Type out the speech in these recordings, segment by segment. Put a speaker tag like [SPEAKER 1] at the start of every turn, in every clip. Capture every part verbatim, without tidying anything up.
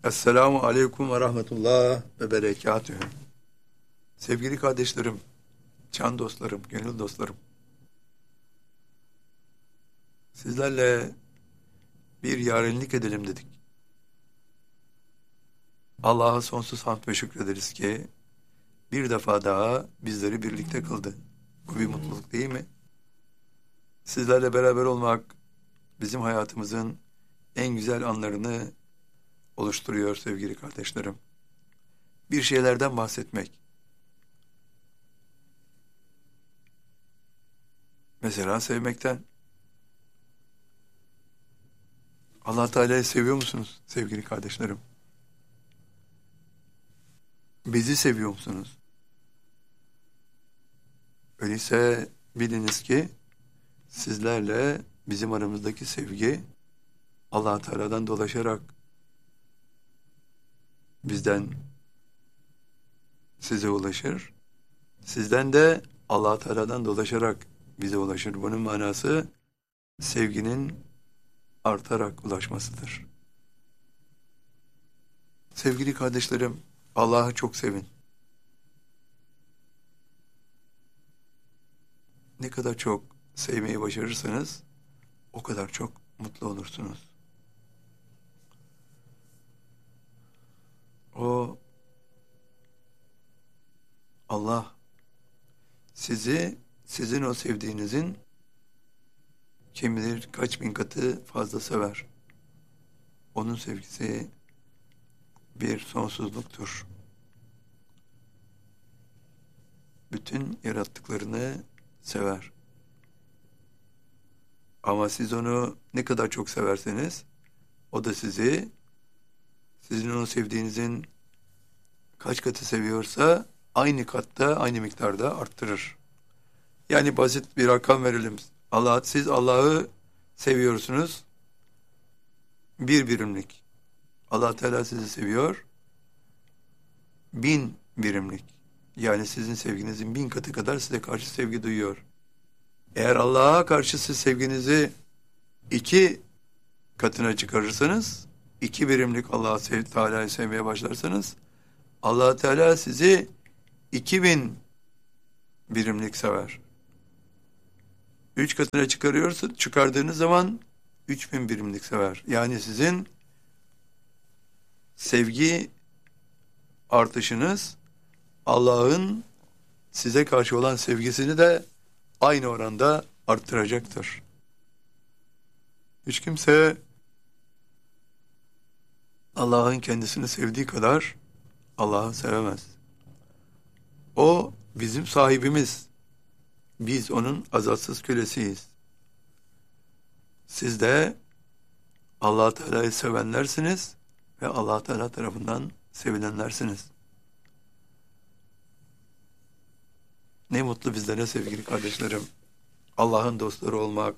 [SPEAKER 1] Esselamu Aleyküm ve Rahmetullah ve Berekatühü. Sevgili kardeşlerim, can dostlarım, gönül dostlarım. Sizlerle bir yarenlik edelim dedik. Allah'a sonsuz hamd ve şükrederiz ki bir defa daha bizleri birlikte kıldı. Bu bir mutluluk değil mi? Sizlerle beraber olmak bizim hayatımızın en güzel anlarını oluşturuyor sevgili kardeşlerim. Bir şeylerden bahsetmek. Mesela sevmekten. Allah Teala'yı seviyor musunuz sevgili kardeşlerim? Bizi seviyor musunuz? Öyleyse biliniz ki sizlerle bizim aramızdaki sevgi Allah Teala'dan dolaşarak bizden size ulaşır. Sizden de Allah Teala'dan dolaşarak bize ulaşır. Bunun manası sevginin artarak ulaşmasıdır. Sevgili kardeşlerim, Allah'ı çok sevin. Ne kadar çok sevmeyi başarırsanız o kadar çok mutlu olursunuz. O Allah sizi sizin o sevdiğinizin kim bilir kaç bin katı fazla sever. Onun sevgisi bir sonsuzluktur. Bütün yarattıklarını sever. Ama siz onu ne kadar çok severseniz o da sizi sizin onu sevdiğinizin kaç katı seviyorsa aynı katta, aynı miktarda arttırır. Yani basit bir rakam verelim. Allah, siz Allah'ı seviyorsunuz. Bir birimlik. Allah Teala sizi seviyor. Bin birimlik. Yani sizin sevginizin bin katı kadar size karşı sevgi duyuyor. Eğer Allah'a karşı siz sevginizi iki katına çıkarırsanız, iki birimlik Allah Teala'yı sevmeye başlarsanız, Allah Teala sizi iki bin birimlik sever. Üç katına çıkarıyorsa, çıkardığınız zaman üç bin birimlik sever. Yani sizin sevgi artışınız Allah'ın size karşı olan sevgisini de aynı oranda arttıracaktır. Hiç kimse Allah'ın kendisini sevdiği kadar Allah'ı sevemez. O bizim sahibimiz. Biz onun azatsız kölesiyiz. Siz de Allah Teala'yı sevenlersiniz ve Allah Teala tarafından sevilenlersiniz. Ne mutlu bizlere sevgili kardeşlerim. Allah'ın dostları olmak,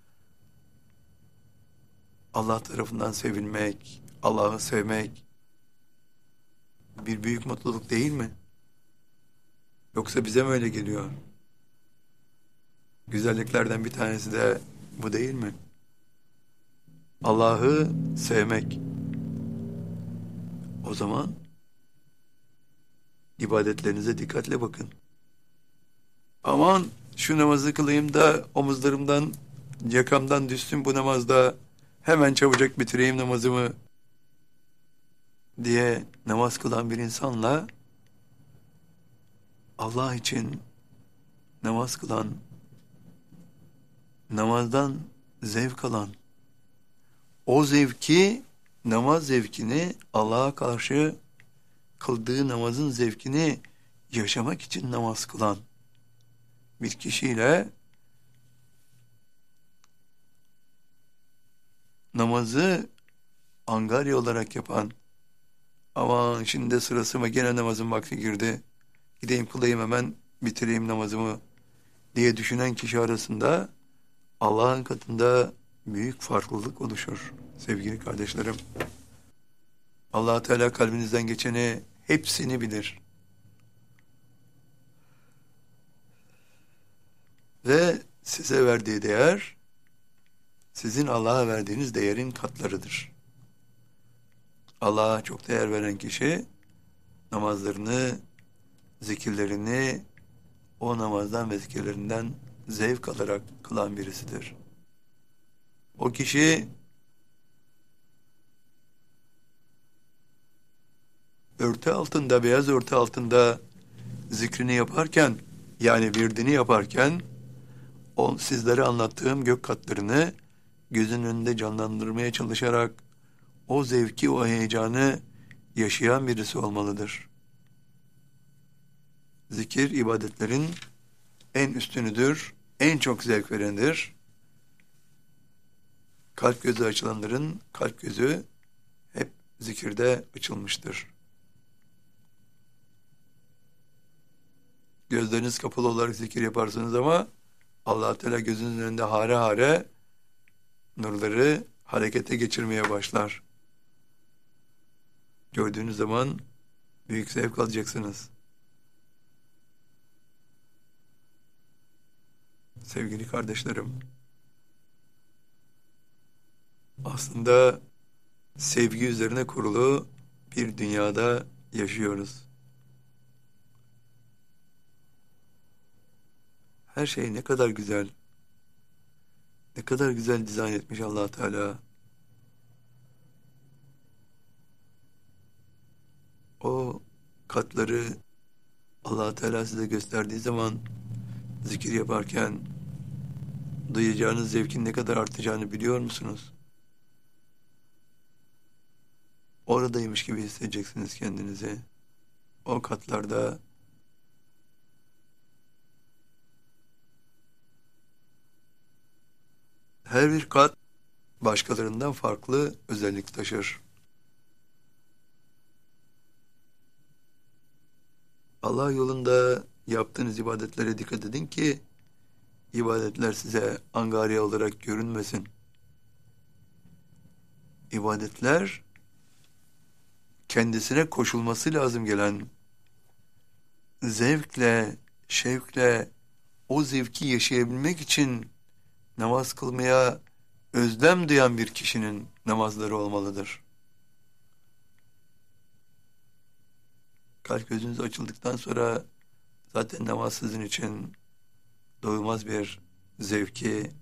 [SPEAKER 1] Allah tarafından sevilmek, Allah'ı sevmek bir büyük mutluluk değil mi? Yoksa bize mi öyle geliyor? Güzelliklerden bir tanesi de bu değil mi? Allah'ı sevmek. O zaman ibadetlerinize dikkatle bakın. Aman şu namazı kılayım da omuzlarımdan, yakamdan düşsün bu namazda, hemen çabucak bitireyim namazımı diye namaz kılan bir insanla Allah için namaz kılan, namazdan zevk alan, o zevki, namaz zevkini, Allah'a karşı kıldığı namazın zevkini yaşamak için namaz kılan bir kişiyle namazı angarya olarak yapan, aman şimdi de sırası mı, gene namazın vakti girdi, gideyim kılayım hemen bitireyim namazımı diye düşünen kişi arasında Allah'ın katında büyük farklılık oluşur sevgili kardeşlerim. Allah Teala kalbinizden geçeni hepsini bilir. Ve size verdiği değer sizin Allah'a verdiğiniz değerin katlarıdır. Allah'a çok değer veren kişi namazlarını, zikirlerini o namazdan ve zikirlerinden zevk alarak kılan birisidir. O kişi örtü altında, beyaz örtü altında zikrini yaparken, yani virdini yaparken, o sizlere anlattığım gök katlarını gözünün önünde canlandırmaya çalışarak o zevki, o heyecanı yaşayan birisi olmalıdır. Zikir ibadetlerin en üstünüdür, en çok zevk verenidir. Kalp gözü açılanların kalp gözü hep zikirde açılmıştır. Gözleriniz kapalı olarak zikir yaparsınız ama Allah-u Teala gözünüzün önünde hare hare nurları harekete geçirmeye başlar. Gördüğünüz zaman büyük zevk alacaksınız. Sevgili kardeşlerim, aslında sevgi üzerine kurulu bir dünyada yaşıyoruz. Her şey ne kadar güzel, ne kadar güzel dizayn etmiş Allah Teala. O katları Allah Teala size gösterdiği zaman zikir yaparken duyacağınız zevkin ne kadar artacağını biliyor musunuz? Oradaymış gibi hissedeceksiniz kendinizi. O katlarda her bir kat başkalarından farklı özellik taşır. Allah yolunda yaptığınız ibadetlere dikkat edin ki ibadetler size angarya olarak görünmesin. İbadetler kendisine koşulması lazım gelen zevkle, şevkle o zevki yaşayabilmek için namaz kılmaya özlem duyan bir kişinin namazları olmalıdır. Kalp gözünüz açıldıktan sonra zaten namaz sizin için doyulmaz bir zevki,